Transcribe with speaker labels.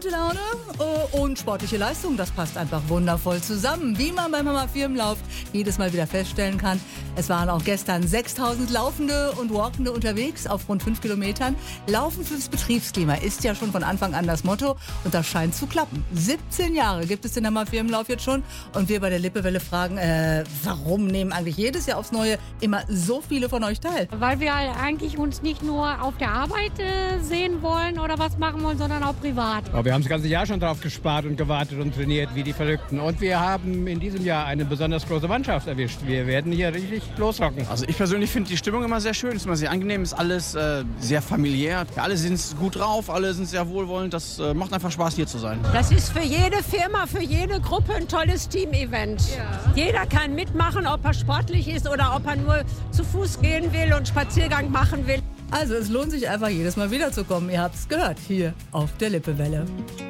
Speaker 1: Gute Laune und sportliche Leistung, das passt einfach wundervoll zusammen. Wie man beim Hammer-Firmenlauf jedes Mal wieder feststellen kann. Es waren auch gestern 6000 Laufende und Walkende unterwegs auf rund 5 Kilometern. Laufen fürs Betriebsklima ist ja schon von Anfang an das Motto und das scheint zu klappen. 17 Jahre gibt es den Hammer-Firmenlauf jetzt schon und wir bei der Lippewelle fragen, warum nehmen eigentlich jedes Jahr aufs Neue immer so viele von euch teil?
Speaker 2: Weil wir eigentlich uns nicht nur auf der Arbeit sehen wollen oder was machen wollen, sondern auch privat.
Speaker 3: Aber wir haben das ganze Jahr schon drauf gespart und gewartet und trainiert wie die Verrückten. Und wir haben in diesem Jahr eine besonders große Mannschaft erwischt. Wir werden hier richtig losrocken.
Speaker 4: Also ich persönlich finde die Stimmung immer sehr schön, ist immer sehr angenehm, ist alles sehr familiär. Ja, alle sind gut drauf, alle sind sehr wohlwollend. Das macht einfach Spaß, hier zu sein.
Speaker 5: Das ist für jede Firma, für jede Gruppe ein tolles Team-Event. Ja. Jeder kann mitmachen, ob er sportlich ist oder ob er nur zu Fuß gehen will und Spaziergang machen will.
Speaker 1: Also es lohnt sich einfach jedes Mal wiederzukommen. Ihr habt es gehört, hier auf der Lippewelle.